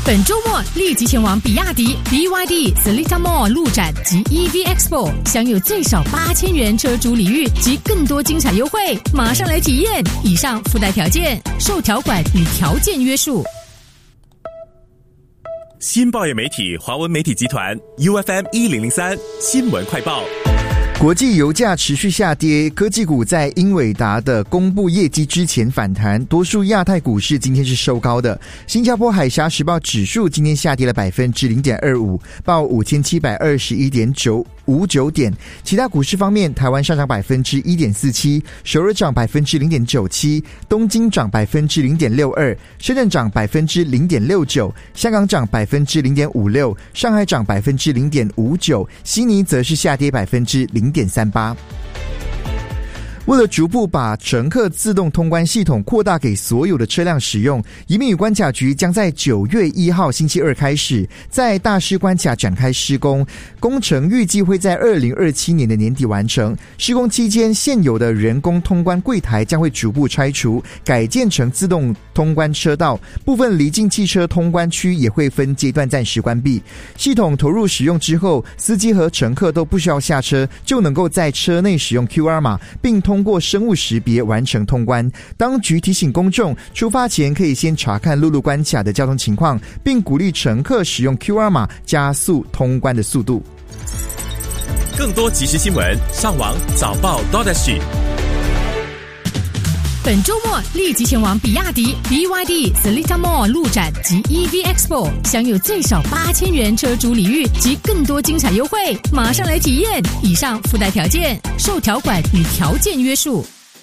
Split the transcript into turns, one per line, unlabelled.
本周末立即前往比亚迪 BYD Seletar Mall 路展及 EV Expo， 享有最少8000元车主礼遇及更多精彩优惠，马上来体验！以上附带条件，受条款与条件约束。
新报业媒体华文媒体集团 UFM 1003新闻快报。
国际油价持续下跌，科技股在英伟达的公布业绩之前反弹，多数亚太股市今天是收高的。新加坡海峡时报指数今天下跌了 0.25%， 报 5721.59点。其他股市方面，台湾上涨 1.47%， 首尔涨 0.97%， 东京涨 0.62%， 深圳涨 0.69%， 香港涨 0.56%， 上海涨 0.59%， 悉尼则是下跌 0.38%。为了逐步把乘客自动通关系统扩大给所有的车辆使用，移民与关卡局将在9月1号星期二开始在大师关卡展开施工，工程预计会在2027年的年底完成。施工期间，现有的人工通关柜台将会逐步拆除，改建成自动通关车道，部分离境汽车通关区也会分阶段暂时关闭。系统投入使用之后，司机和乘客都不需要下车，就能够在车内使用 QR 码，并通过生物识别完成通关。当局提醒公众，出发前可以先查看陆路关卡的交通情况，并鼓励乘客使用 QR 码加速通关的速度。
更多即时新闻，上网早报 .SG。
本周末立即前往比亚迪 BYD Seletar Mall 路展及 EV Expo， 享有最少8000元车主礼遇及更多精彩优惠，马上来体验！以上附带条件，受条款与条件约束。